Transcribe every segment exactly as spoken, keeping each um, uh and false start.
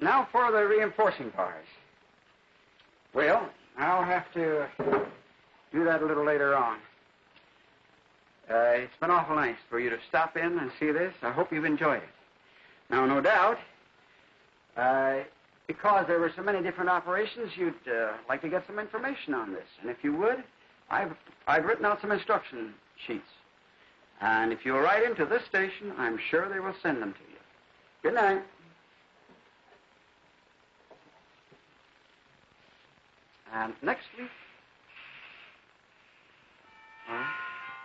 Now for the reinforcing bars. Well, I'll have to do that a little later on. Uh, it's been awful nice for you to stop in and see this. I hope you've enjoyed it. Now, no doubt, uh, because there were so many different operations, you'd uh, like to get some information on this. And if you would, I've, I've written out some instruction sheets. And if you'll write into this station, I'm sure they will send them to you. Good night. And next week... All right.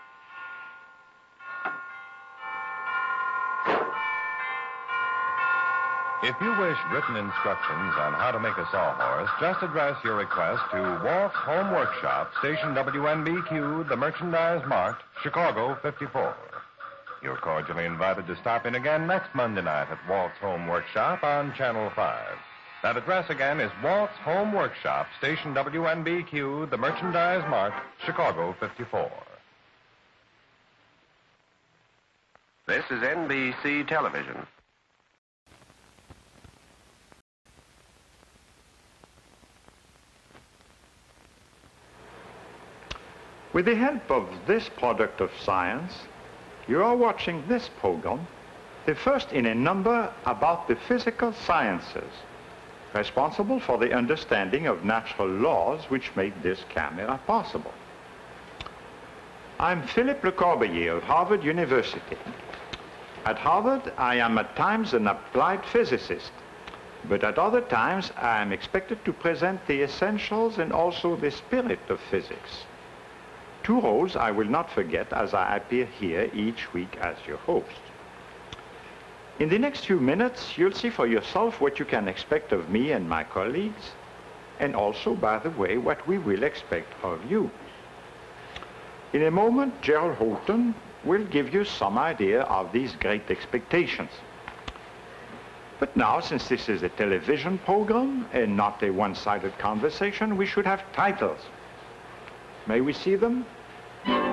If you wish written instructions on how to make a sawhorse, just address your request to Walt's Home Workshop, Station W N B Q, the merchandise marked, Chicago fifty-four. You're cordially invited to stop in again next Monday night at Walt's Home Workshop on Channel five. That address again is Walt's Home Workshop, Station W N B Q, the merchandise marked, Chicago fifty-four. This is N B C Television. With the help of this product of science, you are watching this program, the first in a number about the physical sciences, responsible for the understanding of natural laws which make this camera possible. I'm Philippe Le Corbeiller of Harvard University. At Harvard, I am at times an applied physicist, but at other times I am expected to present the essentials and also the spirit of physics. Two roles I will not forget as I appear here each week as your host. In the next few minutes, you'll see for yourself what you can expect of me and my colleagues, and also, by the way, what we will expect of you. In a moment, Gerald Houghton will give you some idea of these great expectations. But now, since this is a television program and not a one-sided conversation, we should have titles. May we see them?